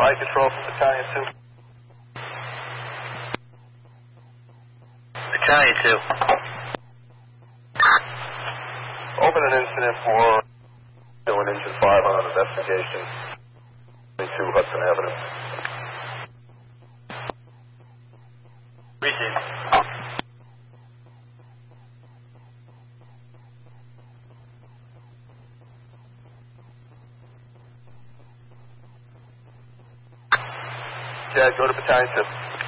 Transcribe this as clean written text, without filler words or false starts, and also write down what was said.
Flight control from Battalion 2. Battalion 2. Open an incident for doing engine 5 on an investigation. 22 Hudson Avenue. Receive. Chad, go to Battalion 2.